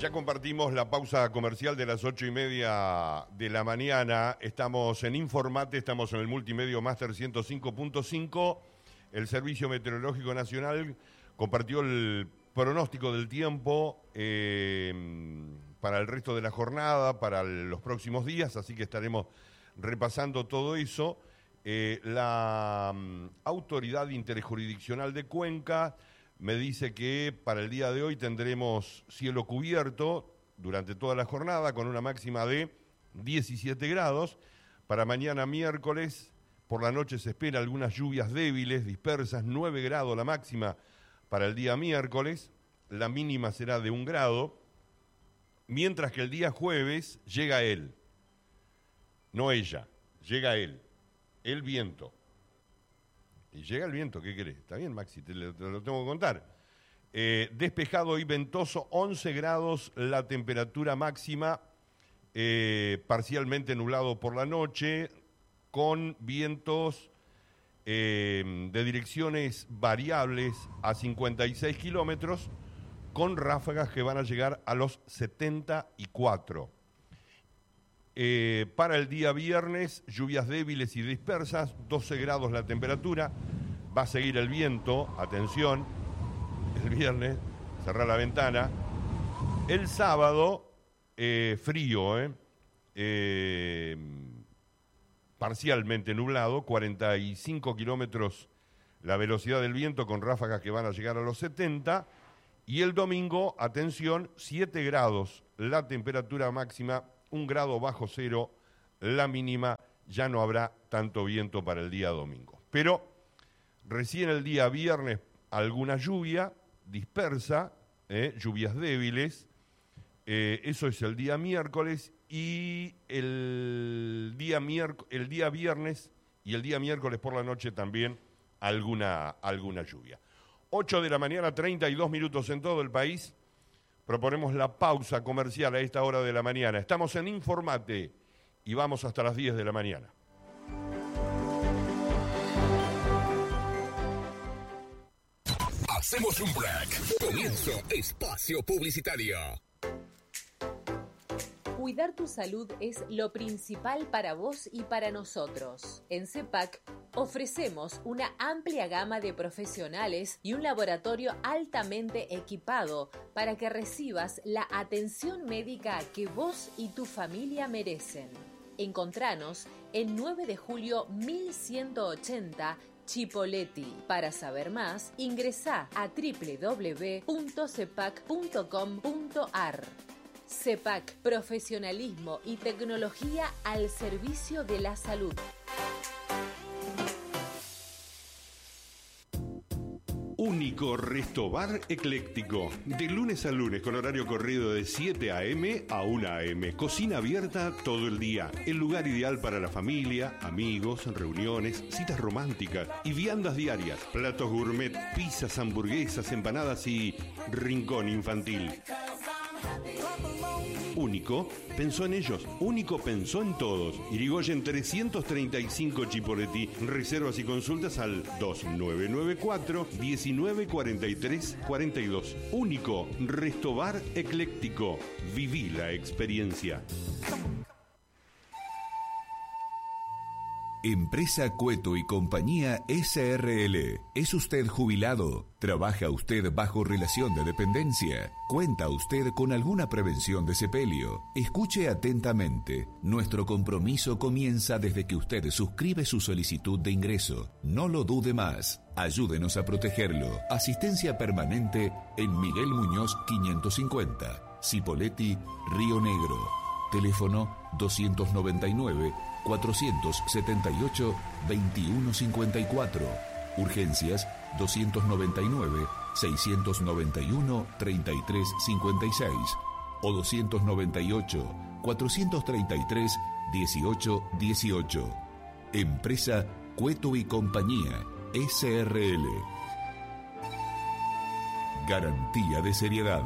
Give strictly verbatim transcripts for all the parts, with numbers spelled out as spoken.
Ya compartimos la pausa comercial de las ocho y media de la mañana. Estamos en Informate, estamos en el Multimedio Máster ciento cinco punto cinco. El Servicio Meteorológico Nacional compartió el pronóstico del tiempo eh, para el resto de la jornada, para los próximos días, así que estaremos repasando todo eso. Eh, la um, Autoridad Interjurisdiccional de Cuenca me dice que para el día de hoy tendremos cielo cubierto durante toda la jornada con una máxima de diecisiete grados. Para mañana miércoles, por la noche se espera algunas lluvias débiles, dispersas, nueve grados la máxima para el día miércoles. La mínima será de un grado, mientras que el día jueves llega él, no ella, llega él, el viento. Y llega el viento, ¿qué querés? Está bien, Maxi, te lo, te lo tengo que contar. Eh, despejado y ventoso, once grados la temperatura máxima, eh, parcialmente nublado por la noche, con vientos eh, de direcciones variables a cincuenta y seis kilómetros, con ráfagas que van a llegar a los setenta y cuatro. Eh, para el día viernes, lluvias débiles y dispersas, doce grados la temperatura, va a seguir el viento, atención, el viernes, cerrar la ventana. El sábado, eh, frío, eh, eh, parcialmente nublado, cuarenta y cinco kilómetros la velocidad del viento con ráfagas que van a llegar a los setenta. Y el domingo, atención, siete grados la temperatura máxima, un grado bajo cero la mínima, ya no habrá tanto viento para el día domingo. Pero recién el día viernes alguna lluvia dispersa, eh, lluvias débiles, eh, eso es el día miércoles, y el día, miérc- el día viernes y el día miércoles por la noche también alguna, alguna lluvia. ocho de la mañana, treinta y dos minutos en todo el país. Proponemos la pausa comercial a esta hora de la mañana. Estamos en Informate y vamos hasta las diez de la mañana. Hacemos un break. Comienzo espacio publicitario. Cuidar tu salud es lo principal para vos y para nosotros. En CEPAC ofrecemos una amplia gama de profesionales y un laboratorio altamente equipado para que recibas la atención médica que vos y tu familia merecen. Encontranos en nueve de julio mil ciento ochenta Chipoleti. Para saber más, ingresá a doble u doble u doble u punto cepac punto com punto ar. CEPAC, profesionalismo y tecnología al servicio de la salud. Único Restobar Ecléctico, de lunes a lunes con horario corrido de siete a eme a una a eme. Cocina abierta todo el día. El lugar ideal para la familia, amigos, reuniones, citas románticas y viandas diarias. Platos gourmet, pizzas, hamburguesas, empanadas y rincón infantil. Único pensó en ellos, Único pensó en todos. Irigoyen trescientos treinta y cinco Chipoleti. Reservas y consultas al dos nueve nueve cuatro, diecinueve cuarenta y tres cuarenta y dos. Único Restobar Ecléctico. Viví la experiencia. Empresa Cueto y Compañía ese erre ele. ¿Es usted jubilado? ¿Trabaja usted bajo relación de dependencia? ¿Cuenta usted con alguna prevención de sepelio? Escuche atentamente. Nuestro compromiso comienza desde que usted suscribe su solicitud de ingreso. No lo dude más. Ayúdenos a protegerlo. Asistencia permanente en Miguel Muñoz quinientos cincuenta. Cipolletti, Río Negro. Teléfono doscientos noventa y nueve, cuatrocientos setenta y ocho, veintiuno cincuenta y cuatro. Urgencias doscientos noventa y nueve, seiscientos noventa y uno, treinta y tres cincuenta y seis o doscientos noventa y ocho, cuatrocientos treinta y tres, dieciocho dieciocho. Empresa Cueto y Compañía ese erre ele. Garantía de seriedad.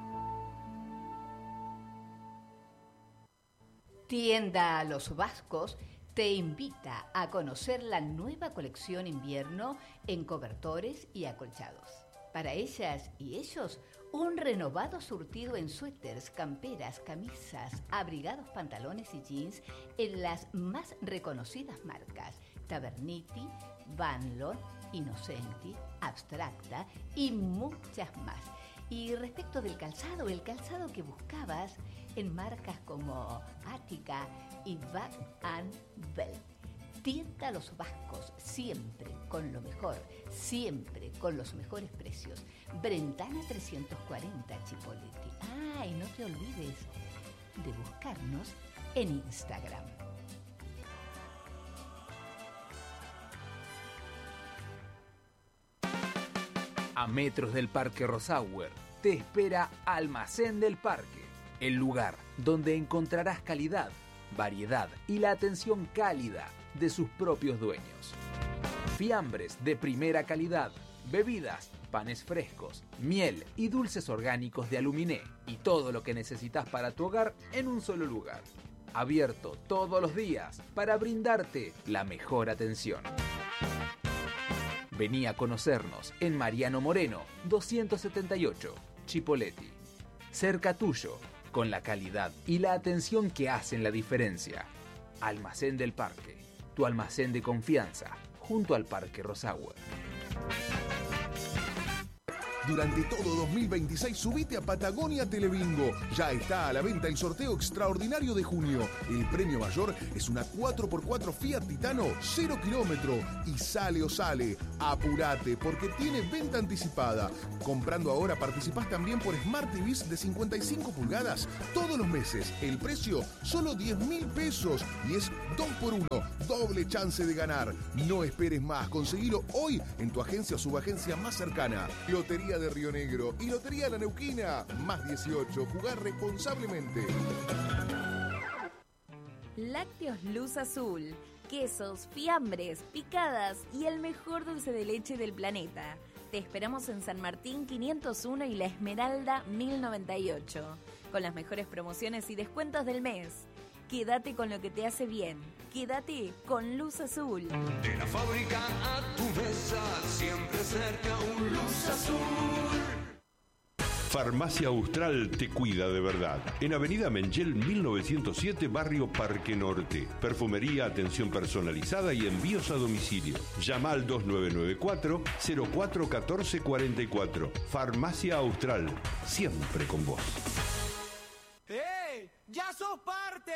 Tienda a los Vascos te invita a conocer la nueva colección invierno en cobertores y acolchados. Para ellas y ellos, Un renovado surtido en suéteres, camperas, camisas, abrigados, pantalones y jeans en las más reconocidas marcas: Taverniti, Vanlord, Innocenti, Abstracta y muchas más. Y respecto del calzado, el calzado que buscabas en marcas como Attica y Bag and Bell. Tienta Los Vascos, siempre con lo mejor, siempre con los mejores precios. Brentana trescientos cuarenta, Chipoleti. Ah, y no te olvides de buscarnos en Instagram. A metros del Parque Rosauer te espera Almacén del Parque, el lugar donde encontrarás calidad, variedad y la atención cálida de sus propios dueños. Fiambres de primera calidad, bebidas, panes frescos, miel y dulces orgánicos de Aluminé y todo lo que necesitas para tu hogar en un solo lugar. Abierto todos los días para brindarte la mejor atención. Vení a conocernos en Mariano Moreno, doscientos setenta y ocho, Chipoleti. Cerca tuyo, con la calidad y la atención que hacen la diferencia. Almacén del Parque, tu almacén de confianza, junto al Parque Rosauer. Durante todo dos mil veintiséis subite a Patagonia Telebingo. Ya está a la venta el sorteo extraordinario de junio. El premio mayor es una cuatro por cuatro Fiat Titano cero kilómetro. Y sale o sale. Apurate porque tiene venta anticipada. Comprando ahora participás también por Smart T Vs de cincuenta y cinco pulgadas todos los meses. El precio solo diez mil pesos y es dos por uno. Doble chance de ganar. No esperes más. Conseguilo hoy en tu agencia o subagencia más cercana. Lotería de Río Negro y Lotería La Neuquina. Más dieciocho. Jugar responsablemente. Lácteos Luz Azul. Quesos, fiambres, picadas y el mejor dulce de leche del planeta. Te esperamos en San Martín quinientos uno y La Esmeralda mil noventa y ocho. Con las mejores promociones y descuentos del mes. Quédate con lo que te hace bien. Quédate con Luz Azul. De la fábrica a tu mesa, siempre cerca un Luz Azul. Farmacia Austral te cuida de verdad. En Avenida Mengel mil novecientos siete, barrio Parque Norte. Perfumería, atención personalizada y envíos a domicilio. Llama al dos nueve nueve cuatro cero cuatro uno cuatro cuatro cuatro. Farmacia Austral, siempre con vos.